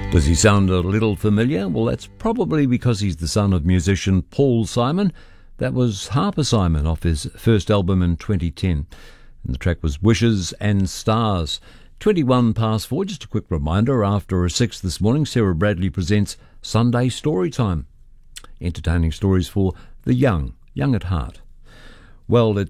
Does he sound a little familiar? Well, that's probably because he's the son of musician Paul Simon. That was Harper Simon off his first album in 2010. And the track was Wishes and Stars. 21 past 4, just a quick reminder, after a 6 this morning, Sarah Bradley presents Sunday Storytime. Entertaining stories for the young at heart. Well,